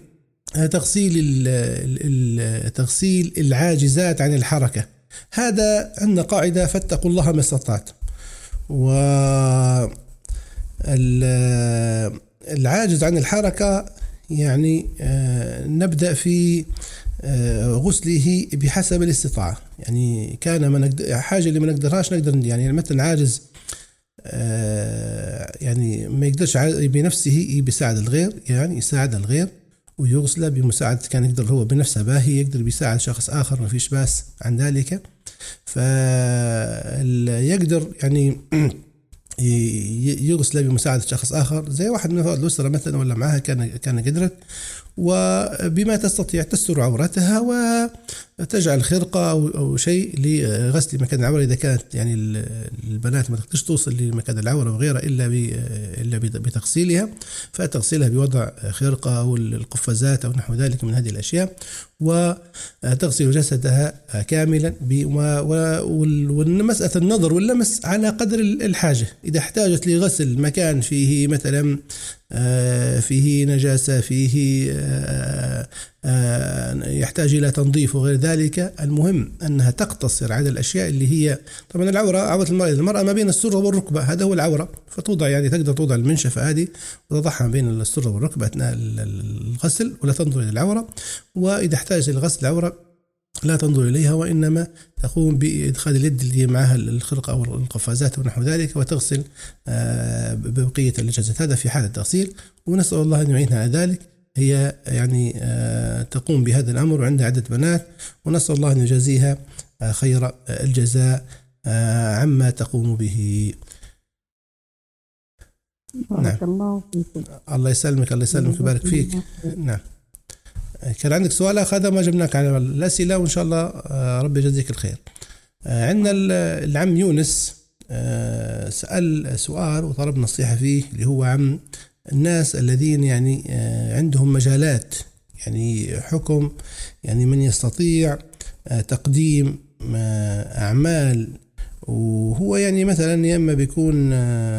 [SPEAKER 2] تغسيل العاجزات عن الحركة. هذا عندنا قاعدة فاتقوا الله ما استطعت، والعاجز عن الحركة يعني نبدأ في غسله بحسب الاستطاعة. يعني كان حاجة اللي ما نقدرهاش نقدر يعني مثلا عاجز يعني ما يقدرش بنفسه بيساعد الغير، يعني يساعد الغير ويغسله بمساعدة، كان يقدر هو بنفسه باهي يقدر بيساعد شخص آخر ما فيش باس عن ذلك، فيقدر يعني يغسل بمساعدة شخص آخر زي واحد من أفراد الأسرة مثلا ولا معها كان قدرت، وبما تستطيع تستر عورتها وتجعل خرقة أو شيء لغسل مكان العورة إذا كانت يعني البنات ما تقدرش توصل لمكان العورة وغيرها إلا بتغسيلها، فتغسيلها بوضع خرقة أو القفازات أو نحو ذلك من هذه الأشياء، وتغسل جسدها كاملا. ومسألة النظر واللمس على قدر الحاجة، إذا احتاجت لغسل مكان فيه مثلا فيه نجاسة، فيه يحتاج إلى تنظيف وغير ذلك، المهم أنها تقتصر على الأشياء اللي هي طبعا عورة المرأة ما بين السرة والركبة، هذا هو العورة، فتوضع يعني تقدر توضع المنشفة هذه وتضعها بين السرة والركبة أثناء الغسل ولا تنظر إلى العورة. وإذا احتاج لغسل العورة لا تنظر إليها، وإنما تقوم بإدخال اليد اللي معها الخرقة أو القفازات ونحو ذلك وتغسل ببقية الجسد، هذا في حالة التغسيل. ونسأل الله أن يعينها على ذلك. هي يعني تقوم بهذا الأمر وعندها عدة بنات، ونسأل الله أن يجازيها خير الجزاء عما تقوم به. نعم. الله يسلمك ويبارك فيك. نعم. كان عندك سؤال هذا ما جبناك على الأسئلة وإن شاء الله ربي يجزيك الخير. عندنا العم يونس سأل سؤال وطلب نصيحة فيه، اللي هو عن الناس الذين يعني عندهم مجالات، يعني حكم يعني من يستطيع تقديم أعمال، وهو يعني مثلا يا إما بيكون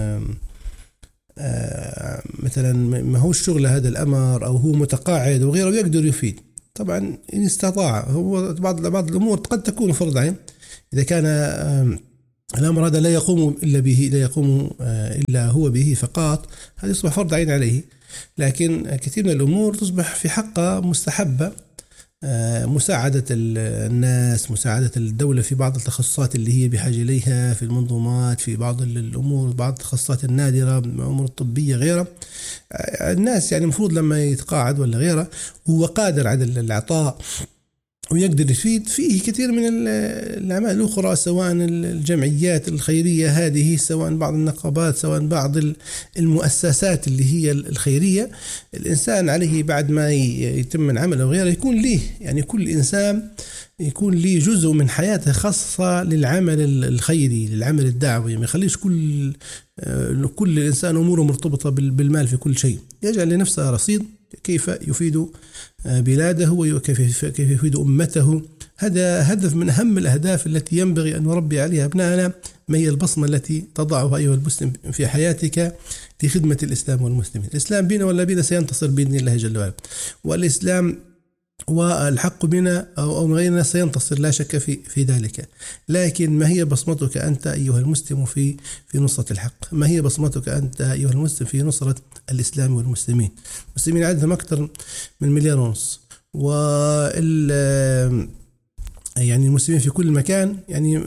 [SPEAKER 2] مثلا ما هو الشغل هذا الأمر أو هو متقاعد وغيره ويقدر يفيد. طبعا إن استطاع، هو بعض الأمور قد تكون فرض عين، إذا كان الأمر هذا لا يقوم إلا هو به فقط، هذا يصبح فرض عين عليه. لكن كثير من الأمور تصبح في حقها مستحبة، مساعدة الناس، مساعدة الدولة في بعض التخصصات اللي هي بحاجة إليها في المنظومات، في بعض الأمور، بعض التخصصات النادرة، الأمور الطبية غيرها. الناس يعني المفروض لما يتقاعد ولا غيره هو قادر على العطاء ويقدر يفيد فيه كثير من الأعمال الأخرى، سواء الجمعيات الخيرية هذه، سواء بعض النقابات، سواء بعض المؤسسات اللي هي الخيرية. الإنسان عليه بعد ما يتم من عمله وغيره يكون ليه، يعني كل إنسان يكون ليه جزء من حياته خاصة للعمل الخيري، للعمل الدعوي، ما يخليش كل إنسان أموره مرتبطة بالمال في كل شيء، يجعل لنفسه رصيد كيف يفيد بلاده وكيف يفيد أمته. هذا هدف من أهم الأهداف التي ينبغي أن نربي عليها أبنائنا. ما هي البصمة التي تضعها أيها المسلم في حياتك لخدمة الإسلام والمسلمين؟ الإسلام بنا ولا بنا سينتصر بإذن الله جل وعلا، والإسلام والحق بنا أو غيرنا سينتصر لا شك في ذلك. لكن ما هي بصمتك أنت أيها المسلم في نصرة الحق؟ ما هي بصمتك أنت أيها المسلم في نصرة الإسلام والمسلمين؟ المسلمين عددهم أكثر من 1.5 مليار، يعني المسلمين في كل مكان، يعني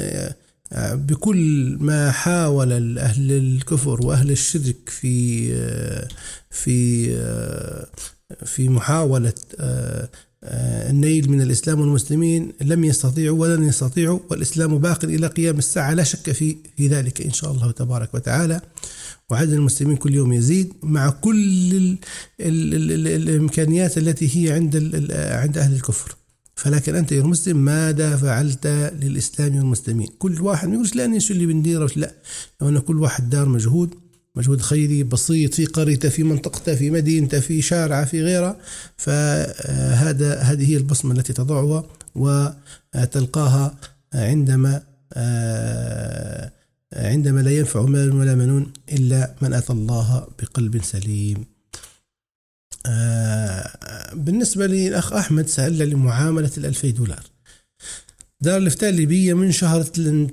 [SPEAKER 2] بكل ما حاول أهل الكفر وأهل الشرك في محاولة النيل من الإسلام والمسلمين لم يستطيعوا ولن يستطيعوا، والإسلام باق إلى قيام الساعة لا شك في ذلك إن شاء الله تبارك وتعالى. وعدد المسلمين كل يوم يزيد مع كل الإمكانيات التي هي عند أهل الكفر. فلكن أنت يا مسلم ماذا فعلت للإسلام والمسلمين؟ كل واحد ما يقولش لا أنا شو اللي بنديره، لا، لأن كل واحد دار مجهود خيري بسيط في قريته، في منطقته، في مدينته، في شارعه، في غيره. هذه هي البصمة التي تضعها وتلقاها عندما لا ينفع مال ولا بنون إلا من أتى الله بقلب سليم. بالنسبة للأخ أحمد سأل لمعاملة $2000. دار الإفتاء الليبية من شهر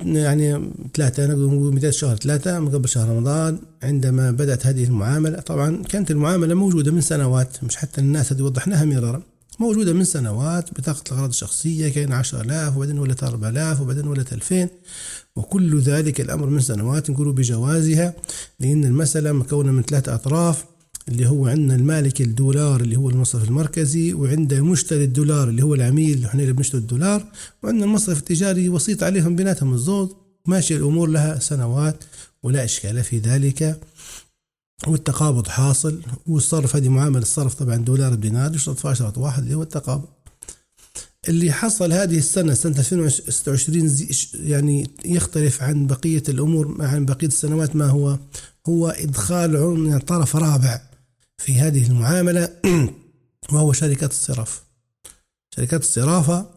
[SPEAKER 2] 3 نقول بداية شهر 3 من قبل شهر رمضان عندما بدأت هذه المعاملة. طبعا كانت المعاملة موجودة من سنوات، مش حتى الناس هذه وضحناها مرارا، موجودة من سنوات. بطاقة الأغراض الشخصية كان 10,000 وبعدين ولت 4,000 وبعدين ولت 2,000، وكل ذلك الأمر من سنوات نقولوا بجوازها، لأن المسألة مكونة من 3 أطراف، اللي هو عندنا المالك الدولار اللي هو المصرف المركزي، وعندنا مشتري الدولار اللي هو العميل اللي احنا اللي بنشتري الدولار، وعندنا المصرف التجاري وسيط عليهم بيناتهم الزوج. ماشي الأمور لها سنوات ولا إشكال في ذلك، والتقابض حاصل، والصرف هذه معاملة الصرف طبعا دولار بدينار يشترط في 10 واحد اللي هو التقابض. اللي حصل هذه سنة 2026 يعني يختلف عن بقية الأمور، عن بقية السنوات. ما هو إدخال طرف رابع في هذه المعاملة، وهو شركات الصراف. شركات الصرافة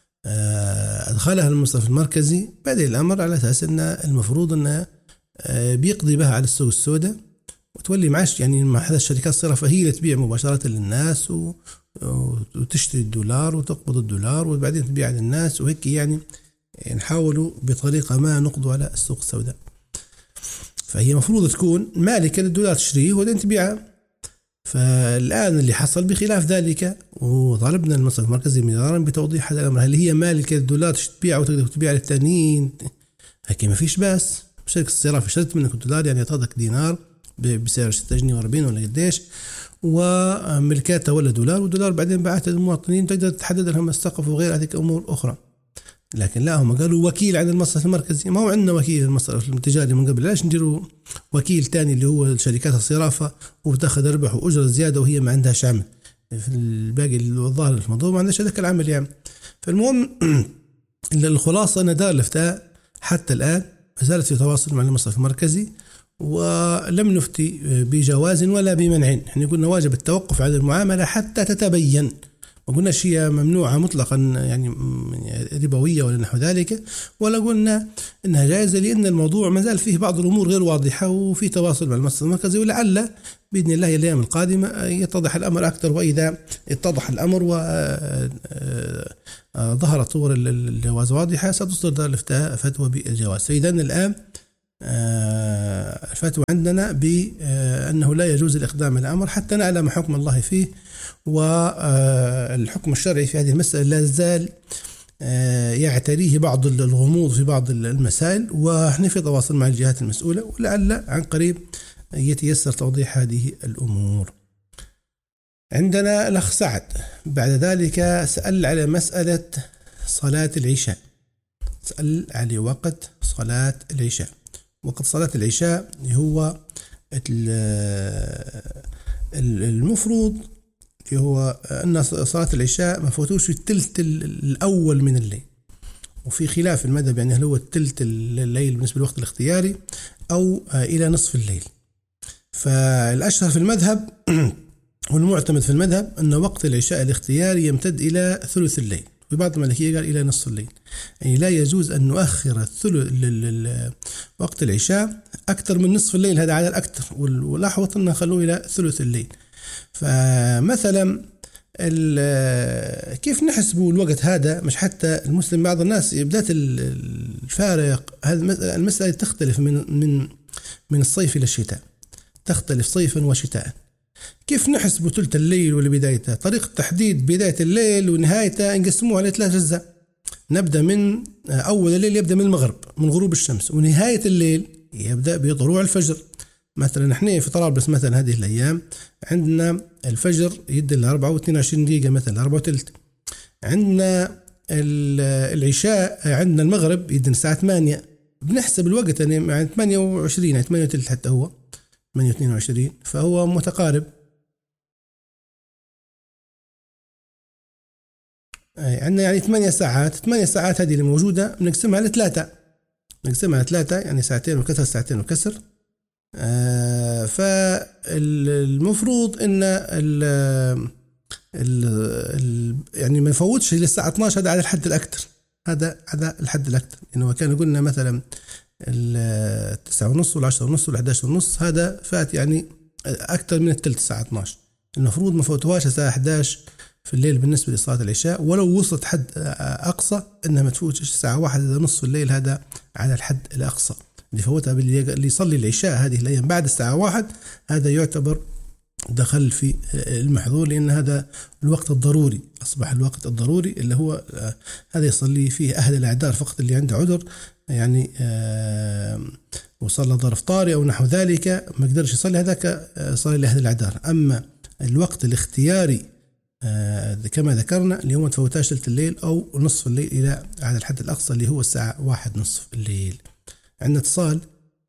[SPEAKER 2] أدخلها المصرف المركزي بعد الأمر على أساس أن المفروض أنه بيقضي بها على السوق السوداء وتولي معاش. يعني مع هذا الشركات الصرافة هي اللي تبيع مباشرة للناس وتشتري الدولار وتقبض الدولار وبعدين تبيع للناس، وهيك يعني نحاولوا بطريقة ما نقضوا على السوق السوداء. فهي مفروض تكون مالكة للدولار تشتريه وبعدين تبيعه. فالآن اللي حصل بخلاف ذلك، وطالبنا المصرف المركزي مرارا بتوضيح هذا الأمر. هل هي مالكة للدولار تبيعه وتقدر تبيع للتانيين؟ هيك ما فيش بس. شركة الصرافة اشترت منك الدولار، يعني تعطيك دينار بسعر 6 جنيه و40 ولا قديش، وملكاتها ولا دولار، والدولار بعدين بعتها للمواطنين تقدر تحدد لهم السقف وغير هذه أمور أخرى. لكن لا، هم قالوا وكيل عند المصرف المركزي. ما هو عندنا وكيل المصرف التجاري من قبل، ليش نديروا وكيل تاني اللي هو شركات الصرافة وبتاخذ ربح وأجرة زيادة وهي ما عندهاش عمل في الباقي الظاهر في الموضوع، ما عندهاش هذاك العمل يعني. فالمهم الخلاصة أن دار الإفتاء حتى الآن زالت في تواصل مع المصرف المركزي، ولم نفتي بجواز ولا بمنع. احنا قلنا واجب التوقف عن المعاملة حتى تتبين، وقلنا شيء ممنوعة مطلقا يعني ربوية ولا نحو ذلك، ولا قلنا انها جائزة، لان الموضوع ما زال فيه بعض الامور غير واضحة وفي تواصل مع المصرف المركزي، ولعل باذن الله الايام القادمة يتضح الامر اكثر. واذا اتضح الامر وظهرت صور الجواز واضحة ستصدر دار الإفتاء فتوى بالجواز. فإذا الآن الفتوى عندنا بأنه لا يجوز الإقدام على الأمر حتى نعلم حكم الله فيه، والحكم الشرعي في هذه المسألة لا زال يعتريه بعض الغموض في بعض المسائل، ونحن في تواصل مع الجهات المسؤولة، ولعل عن قريب يتيسر توضيح هذه الأمور. عندنا الأخ سعد بعد ذلك سأل على مسألة صلاة العشاء، سأل على وقت صلاة العشاء. وقت صلاة العشاء هو المفروض هو أن صلاة العشاء ما فوتوش في الثلث الأول من الليل، وفي خلاف المذهب يعني هل هو الثلث الليل بالنسبة للوقت الاختياري أو إلى نصف الليل. فالأشهر في المذهب والمعتمد في المذهب أن وقت العشاء الاختياري يمتد إلى ثلث الليل، في بعض المالكية قال إلى نصف الليل، يعني لا يجوز أن نؤخر وقت العشاء أكثر من نصف الليل، هذا عدد أكثر، والأحوط أن نخلوه إلى ثلث الليل. فمثلا كيف نحسبوا الوقت هذا؟ مش حتى المسلم بعض الناس بدأت الفارق، هذه المسألة تختلف من الصيف إلى الشتاء، تختلف صيفا وشتاء. كيف نحسبوا ثلث الليل ولا بدايته؟ طريقة تحديد بداية الليل ونهايته نقسموها على 3 أجزاء. نبدأ من أول الليل يبدأ من المغرب من غروب الشمس، ونهاية الليل يبدأ بطلوع الفجر. مثلا نحن في طرابلس مثلا هذه الأيام عندنا الفجر يدي 4:22 دقيقة مثلا 4:3، عندنا العشاء، عندنا المغرب يدن الساعة 8، بنحسب الوقت يعني 28 يعني 8 حتى هو 8:22 فهو متقارب. عندنا يعني 8 ساعات. 8 ساعات هذه اللي موجودة بنقسمها ل3، يعني ساعتين وكسر ساعتين وكسر. فالمفروض ان يعني ما يفوتش للساعة 12. هذا على الحد الأكثر، هذا الحد الأكثر. إنه كان قلنا مثلا 9:30 وال10:30 وال11:30 هذا فات يعني أكثر من الثلث الساعة 12. المفروض ما فوتوهاش الساعة 11 في الليل بالنسبة لصلاة العشاء، ولو وصلت حد أقصى إنها ما تفوتش الساعة 1:30 في الليل، هذا على الحد الأقصى. اللي فوتها اللي يصلي العشاء هذه الأيام بعد الساعة 1 هذا يعتبر دخل في المحظور، لأن هذا الوقت الضروري، أصبح الوقت الضروري اللي هو هذا يصلي فيه أهل الأعذار فقط، اللي عنده عذر يعني وصلى ظرف طارئ أو نحو ذلك ما قدرش يصلي، هذاك صلي لأهل الأعذار. أما الوقت الاختياري كما ذكرنا اللي هو ما تفوتاش ثلث الليل أو نصف الليل إلى على الحد الأقصى اللي هو الساعة 1:30 الليل. عندنا اتصال،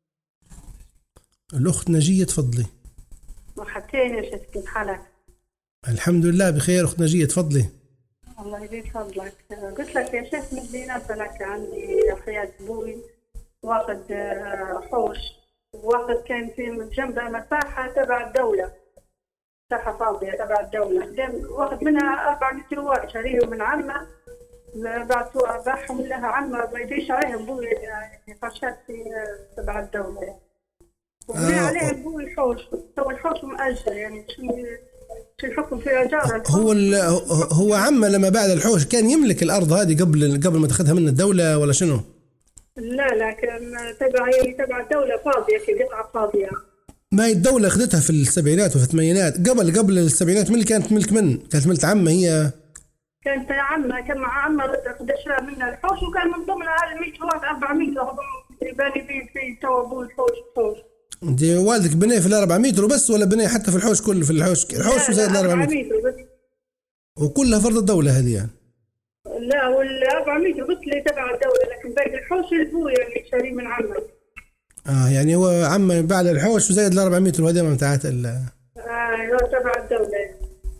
[SPEAKER 2] الأخت نجية تفضلي.
[SPEAKER 11] مرحبتين يا شيخ، كيف حالك؟
[SPEAKER 2] الحمد لله بخير. أخت نجية تفضلي.
[SPEAKER 11] الله يزيد فضلك. قلت لك يا شيخ بدي نسألك، عندي أخي أبوي واخد حوش، واخد كان في جنبه مساحة تبع الدولة، مساحة فاضية تبع الدولة، كان واخد منها 4 متر شاريه من عمه، بعتوا باعهم لها عمه ما يديش عليهم ابوي نقاشات في تبع الدولة، وبني عليه ابوي حوش، تو الحوش مؤجر، يعني شو الحكم في إيجار؟
[SPEAKER 2] هو عمه لما بعد الحوش كان يملك الأرض هذه قبل ما تاخذها من الدولة ولا شنو؟
[SPEAKER 11] لا كان تبع الدولة فاضية، قطعة فاضية.
[SPEAKER 2] ما هي الدولة أخذتها في السبعينات وفي الثمانينات، قبل السبعينات من اللي كانت ملك من؟ كانت ملك عمه هي؟
[SPEAKER 11] كانت عمه، كان مع عمه قدشها منها الحوش، وكان من ضمنها 100 واط 400 يباني في تو ابوي الحوش.
[SPEAKER 2] انت والدك بنيه في 4 متر وبس ولا بنيه حتى في الحوش كله؟ في الحوش زائد 4 متر
[SPEAKER 11] بس،
[SPEAKER 2] وكلها فرض الدولة هذه يعني؟
[SPEAKER 11] لا، وال4 متر بس اللي تبع الدولة، لكن باقي الحوش الابوي يعني شاري من عمه.
[SPEAKER 2] يعني هو عمه بعد الحوش وزائد 4 متر، وهذه ما بتاعت
[SPEAKER 11] هو تبع الدولة.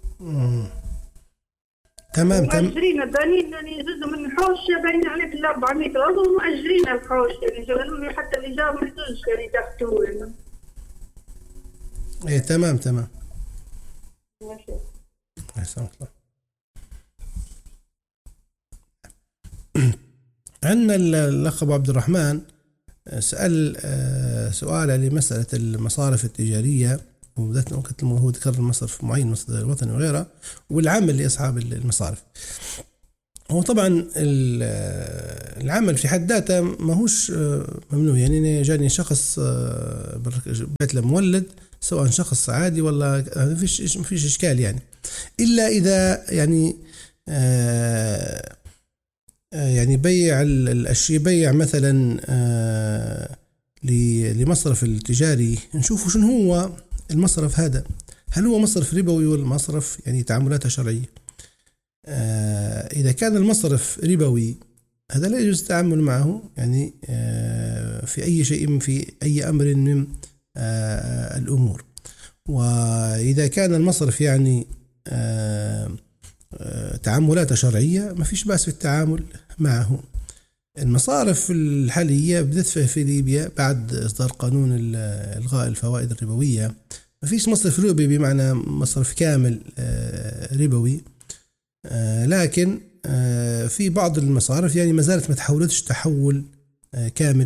[SPEAKER 2] تمام.
[SPEAKER 11] مؤجرين البنين يعني جزء من الحوش باين عليه في 4 متر، أظن مؤجرين الحوش يعني شغلوني، حتى اللي جاوا ما يجوز يعني تاخذوه يعني.
[SPEAKER 2] إيه تمام.
[SPEAKER 11] ماشي.
[SPEAKER 2] الله. عندنا الأخ أبو عبد الرحمن سأل سؤال على مسألة المصارف التجارية، وبدأت وقت هو ذكر المصرف معين، مصدر الوطني وغيره، والعمل لأصحاب المصارف. هو طبعا العمل في حد ذاته ما هوش ممنوع، يعني جاني شخص بيت مولد، سواء شخص عادي ولا ما فيش إشكال يعني، إلا إذا يعني بيع الأشياء، بيع مثلا لمصرف التجاري، نشوفوا شنو هو المصرف هذا، هل هو مصرف ربوي ولا مصرف يعني تعاملاته شرعية. إذا كان المصرف ربوي هذا لا يجوز التعامل معه يعني في أي شيء، في أي أمر من الأمور. وإذا كان المصرف يعني تعاملاته شرعية ما فيش بأس في التعامل معه. المصارف الحالية بدأت في ليبيا بعد إصدار قانون إلغاء الفوائد الربوية، ما فيش مصرف ربوي بمعنى مصرف كامل ربوي، لكن في بعض المصارف يعني ما زالت ما تحولتش تحول كامل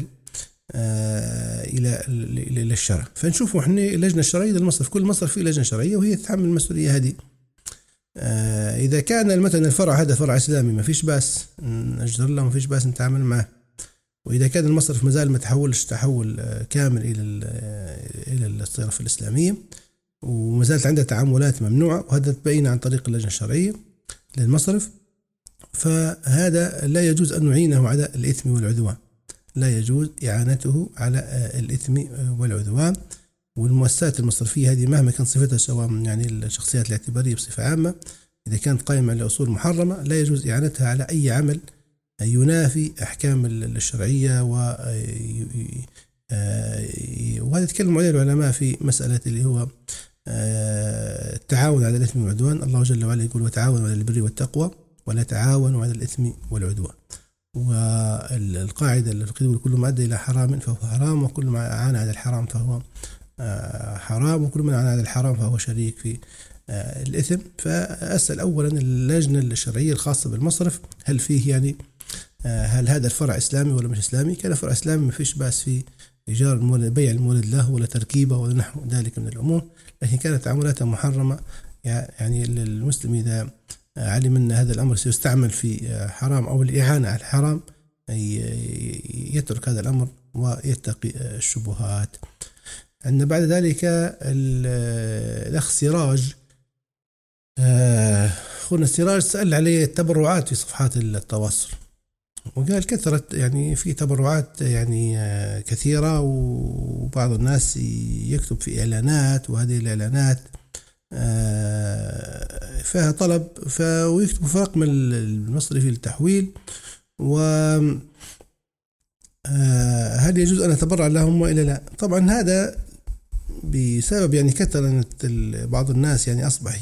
[SPEAKER 2] إلى الشرع. فنشوفوا إحنا اللجنة الشرعية للمصرف، كل مصرف فيه لجنة شرعية وهي تتحمل المسؤولية هذه. إذا كان مثلا الفرع هذا فرع إسلامي ما فيش بأس نجدر له، ما فيش بأس نتعامل معه. وإذا كان المصرف ما زال ما تحولش تحول كامل إلى الصرف الإسلامية وما زالت عنده تعاملات ممنوعة، وهذا تبين عن طريق اللجنة الشرعية للمصرف، فهذا لا يجوز أن نعينه على الإثم والعدوان، لا يجوز إعانته على الإثم والعدوان. والمؤسسات المصرفية هذه مهما كان صفتها، سواء يعني الشخصيات الاعتبارية بصفة عامة إذا كانت قائمة على أصول محرمة لا يجوز إعانتها على أي عمل ينافي أحكام الشرعية. وهذا يتكلم عليه العلماء في مسألة اللي هو التعاون على الإثم والعدوان. الله جل وعلا يقول وتعاونوا على البر والتقوى ولا تعاونوا على الإثم والعدوان. والقاعدة اللي يقول كل ما أدى إلى حرام فهو حرام، وكل ما أعان على الحرام فهو حرام، وكل من أعان على الحرام فهو شريك في الإثم. فأسأل أولا اللجنة الشرعية الخاصة بالمصرف هل فيه يعني هل هذا الفرع إسلامي ولا مش إسلامي؟ كان فرع إسلامي ما فيش بأس فيه إيجار المولد، بيع المولد له ولا تركيبه ولا نحو ذلك من الأمور، لكن كانت تعاملاتها محرمة. يعني المسلم إذا علم أن هذا الأمر سيستعمل في حرام أو الإعانة على الحرام يترك هذا الأمر ويتقي الشبهات. عندنا بعد ذلك الأخ سراج، أخونا سراج سأل عليه التبرعات في صفحات التواصل، وقال كثرت يعني في تبرعات يعني كثيرة، وبعض الناس يكتب في إعلانات، وهذه الإعلانات فيها طلب ويكتب في رقم المصرفي للتحويل، وهل يجوز أن أتبرع لهم وإلا لا؟ طبعا هذا بسبب يعني كثرة بعض الناس يعني أصبح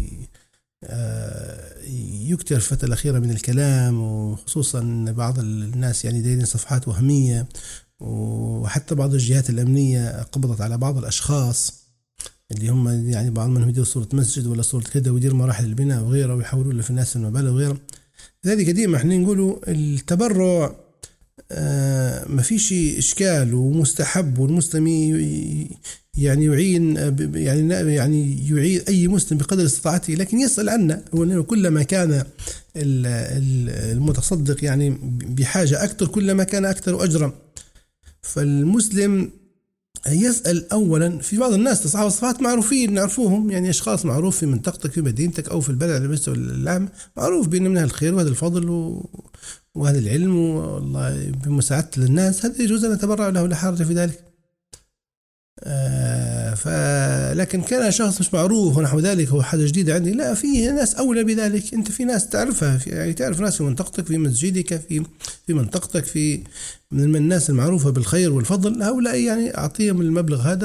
[SPEAKER 2] يكتر الفترة الأخيرة من الكلام، وخصوصا بعض الناس يعني دايرين صفحات وهمية، وحتى بعض الجهات الأمنية قبضت على بعض الأشخاص اللي هم يعني بعض منهم يديروا صورة مسجد ولا صورة كذا ويدير مراحل البناء وغيره ويحولوا له في الناس المبالغ وغيره. لذلك ديما احنا نقولوا التبرع ما فيش إشكال ومستحب، والمسلم يعني يعين يعني يعين أي مسلم بقدر استطاعته، لكن يسأل عنه هو كلما كان المتصدق يعني بحاجة أكثر كلما كان أكثر أجرا. فالمسلم يسأل أولا في بعض الناس أصحاب الصفات معروفين نعرفوهم، يعني أشخاص معروف في منطقتك في مدينتك أو في البلد على المستوى العام، معروف بأن من هالخير وهذا الفضل وهذا العلم والله بمساعدة للناس، هذا يجوز أن نتبرع له لا حرج في ذلك. لكن كان شخص مش معروف ونحو ذلك هو حاجة جديدة عندي، لا، في ناس أولى بذلك. أنت في ناس تعرفها، يعني تعرف ناس في منطقتك في مسجدك في منطقتك في من الناس المعروفة بالخير والفضل، هؤلاء يعني أعطيهم المبلغ هذا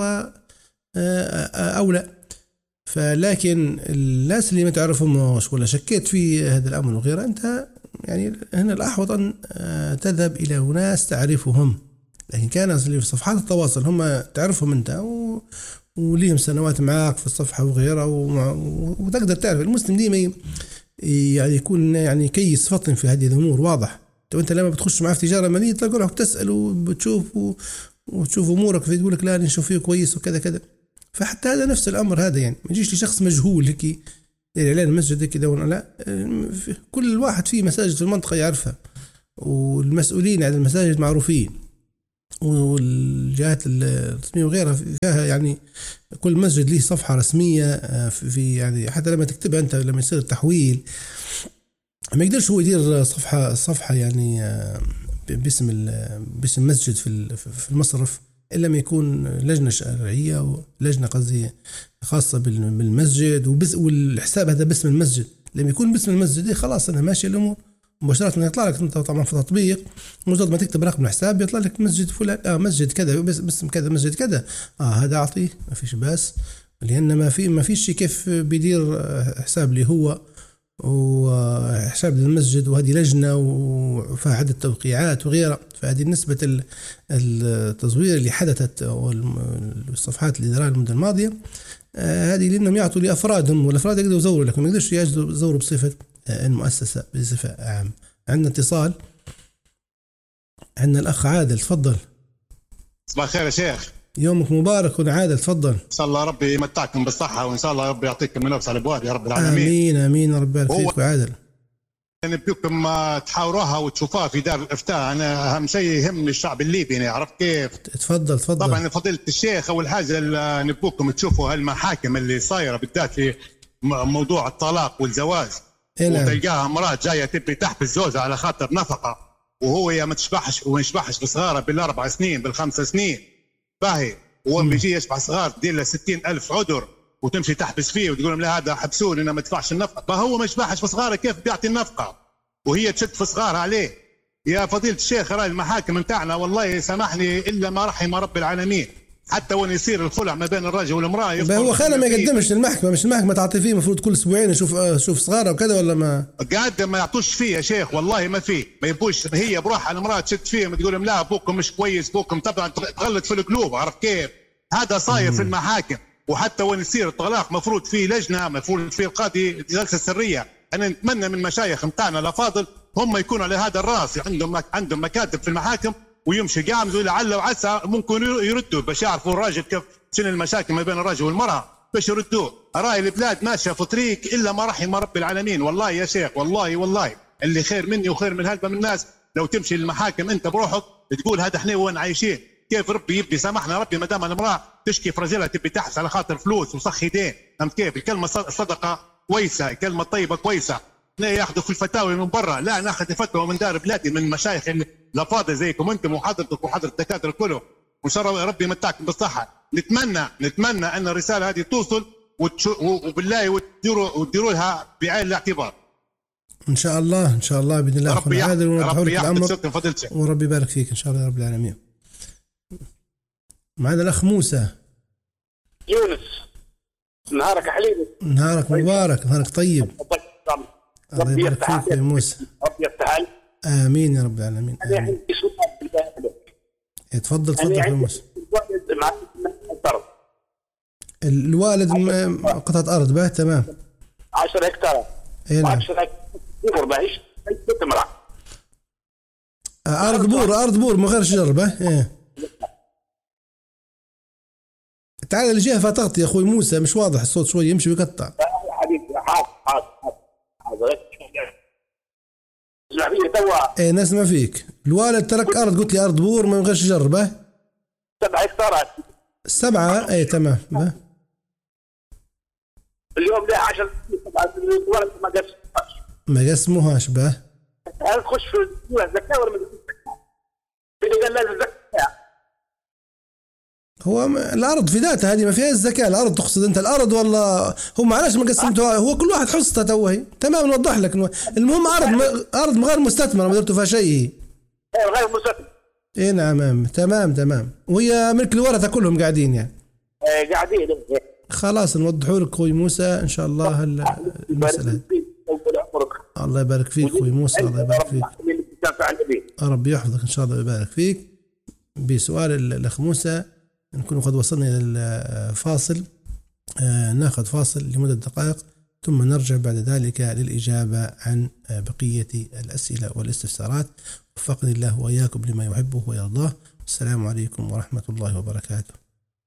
[SPEAKER 2] أولى. فلكن الناس اللي ما تعرفهمش ولا شكيت في هذا الأمر وغيره، أنت يعني هنا الأحوط أن تذهب إلى ناس تعرفهم. لكن كان اللي في صفحات التواصل هم تعرفهم أنت وليهم سنوات معك في الصفحة وغيره، وتقدر تعرف. المسلم ديما يعني يكون يعني كيس فطن في هذه الأمور، واضح. وأنت لما بتخش معه في تجارة مالية تلقى روحك تسأل وتشوف أمورك، في تقول لك لا نشوف فيه كويس وكذا كذا. فحتى هذا نفس الأمر هذا، يعني ما يجيش لشخص مجهول هيك إعلان المسجد هيك يدور، لا، كل واحد فيه مساجد في المنطقة يعرفها، والمسؤولين عن المساجد معروفين، والجهات الرسمية وغيرها فيها يعني كل مسجد له صفحة رسمية في يعني حتى لما تكتبها أنت لما يصير التحويل ما يقدرش هو يدير صفحة يعني باسم مسجد في المصرف إلا ما يكون لجنة شرعية ولجنة قصدي خاصة بالمسجد، والحساب هذا باسم المسجد. لما يكون باسم المسجد خلاص أنا ماشي الأمور مباشرة، يطلع لك أنت طبعا في تطبيق مجرد ما تكتب رقم الحساب يطلع لك مسجد فلان، مسجد كذا باسم كذا مسجد كذا، هذا أعطيه ما فيش باس، لأن ما فيش كيف بيدير حساب لي هو وحساب للمسجد، وهذه لجنة وفيها عدة توقيعات وغيرها. فهذه نسبة التزوير اللي حدثت والصفحات اللي دراها المدة الماضية هذه لأنهم يعطوا لأفرادهم، والأفراد يقدروا يزوروا، لكن ما يقدرش يزوروا بصفة المؤسسة بصفة عامة. عندنا اتصال، عندنا الأخ عادل، تفضل.
[SPEAKER 12] صباح الخير يا شيخ،
[SPEAKER 2] يومك مبارك. عادل تفضل.
[SPEAKER 12] إن شاء الله ربي يمتعكم بالصحة، وإن شاء الله ربي يعطيكم من على الأبواب يا رب العالمين.
[SPEAKER 2] آمين آمين، ربي يبارك فيك. عادل
[SPEAKER 12] نبيكم تحاوروها وتشوفوها في دار الإفتاء. أنا أهم شيء يهمني الشعب الليبي، يعني عرفت كيف؟
[SPEAKER 2] تفضل.
[SPEAKER 12] طبعا فضيلة الشيخ، أول حاجة نبوكم تشوفوا هالمحاكم اللي صايرة بالذات في موضوع الطلاق والزواج، وتلقاها امرأة جاية تبي تحبس زوجها على خاطر نفقة، وهو يا ما تشبحش ويشبحش بصغارة بال4 سنين بال5 سنين باهي، وهو بيجي يشبح صغار دير له 60,000 عذر، وتمشي تحبس فيه وتقول لهم لا هذا حبسوني انا ما ادفعش النفقه. فهو ما يشبعش في صغاره، كيف بيعطي النفقه وهي تشد في صغارها عليه؟ يا فضيله الشيخ راي المحاكم نتاعنا والله سامحني الا ما رحم رب العالمين، حتى وين يصير الخلع ما بين الرجل والمراه
[SPEAKER 2] هو خانه ما يقدمش للمحكمه، مش المحكمه تعطي فيه المفروض كل اسبوعين يشوف صغاره وكذا ولا ما
[SPEAKER 12] قاعد ما يعطوش فيه يا شيخ والله ما فيه، ما يبوش هي بروحها المراه تشد فيهم تقول لهم لا ابوكم مش كويس، ابوكم طبعا تغلط في القلوب. عرف كيف هذا صاير في المحاكم. وحتى وين يصير الطلاق مفروض فيه لجنه، مفروض فيه القاضي جلسه سريه. انا نتمنى من المشايخ نتاعنا الافاضل هم يكونوا على هذا الراس، عندهم مكاتب في المحاكم ويمشي قامزوا لعل وعسى ممكن يردوا باش يعرفوا الراجل كيف شنو المشاكل ما بين الرجل والمراه باش يردوه. راي البلاد ماشيه في طريق الا ما رحم رب العالمين. والله يا شيخ والله اللي خير مني وخير من هلبة من الناس لو تمشي للمحاكم انت بروحك تقول هذا احنا وين عايشين، كيف ربي يبدي سامحنا ربي ما دام المراه تشكي في رجلها تبي تحس على خاطر فلوس وسخ يدين. فهمت كيف؟ الكلمه صدقه كويسه، الكلمه طيبه كويسه. لا ياخذوا في الفتاوي من برا، لا ناخذ الفتوى من دار بلادي من المشايخ الافاضل زيكم انتم وحضرتك وحضره الدكاتره كلهم، وان شاء الله ربي يمتعكم بالصحه. نتمنى ان الرساله هذه توصل وبالله وتديروا لها بعين الاعتبار
[SPEAKER 2] ان شاء الله باذن الله.
[SPEAKER 12] ربي يحفظك فضيلتك
[SPEAKER 2] وربي يبارك فيك ان شاء الله يا رب العالمين. معنا الاخ موسى
[SPEAKER 8] يونس. نهارك حليل،
[SPEAKER 2] نهارك مبارك، نهارك طيب. الله يبارك فيك يا موسى.
[SPEAKER 8] ربي يفتح عليك.
[SPEAKER 2] امين يا رب العالمين.
[SPEAKER 8] انا عندي سؤال.
[SPEAKER 2] تفضل يا موسى. الوالد قطعة أرض به تمام
[SPEAKER 8] 10 هكتار.
[SPEAKER 2] اي نعم.
[SPEAKER 8] 10 هكتار بعيش تمرع.
[SPEAKER 2] أرض بور من غير شجر به. ايه تعال الجهة فتغطي يا أخوي موسى، مش واضح الصوت شوي يمشي ويقطع.
[SPEAKER 8] حبيبي حاضر اسمع فيك توا.
[SPEAKER 2] ايه نسمع فيك. الوالد ترك أرض قلت لي أرض بور من غير شجر به
[SPEAKER 8] 7 هكتارات.
[SPEAKER 2] 7 ايه تمام به.
[SPEAKER 8] اليوم ده 10 الولد
[SPEAKER 2] ما قسموهاش به.
[SPEAKER 8] تخش في الزكاة ولا ما اللي قال لازم الزكاة.
[SPEAKER 2] هو الأرض في ذاتها هذه ما فيها الزكاة. الأرض تقصد أنت الأرض ولا هم علاش ما قسمتوها؟ هو كل واحد حصته توهي تمام. نوضح لك المهم أرض غير مستثمرة ما درتوا فيها شيء.
[SPEAKER 8] غير مستثمر.
[SPEAKER 2] اي نعم تمام. وهي ملك الورثة كلهم قاعدين يعني.
[SPEAKER 8] قاعدين.
[SPEAKER 2] خلاص نوضحوا لك اخوي موسى ان شاء الله المسألة. الله يبارك فيك اخوي موسى، الله يبارك فيك. ربي يحفظك ان شاء الله ويبارك فيك. بسؤال الاخ موسى نكون قد وصلنا الى الفاصل، ناخذ فاصل لمدة دقائق ثم نرجع بعد ذلك للإجابة عن بقية الأسئلة والاستفسارات. وفقني الله وإياكم لما يحبه ويرضاه. السلام عليكم ورحمة الله وبركاته.